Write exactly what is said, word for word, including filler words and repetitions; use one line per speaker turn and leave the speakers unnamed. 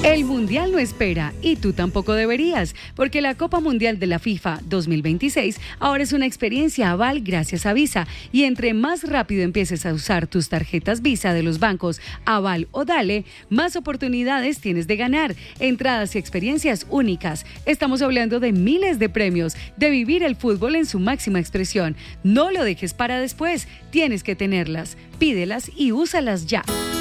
El Mundial no espera y tú tampoco deberías, porque la Copa Mundial de la FIFA dos mil veintiséis ahora es una experiencia Aval gracias a Visa, y entre más rápido empieces a usar tus tarjetas Visa de los bancos Aval o Dale, más oportunidades tienes de ganar, entradas y experiencias únicas. Estamos hablando de miles de premios, de vivir el fútbol en su máxima expresión. No lo dejes para después, tienes que tenerlas, pídelas y úsalas ya.